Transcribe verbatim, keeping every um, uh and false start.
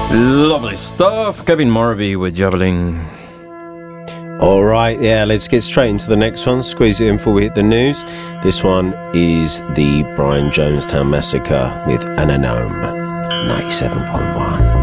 Lovely stuff. Kevin Morby with Javelin. All right, yeah, let's get straight into the next one. Squeeze it in before we hit the news. This one is the Brian Jonestown Massacre with Ananome, ninety-seven point one.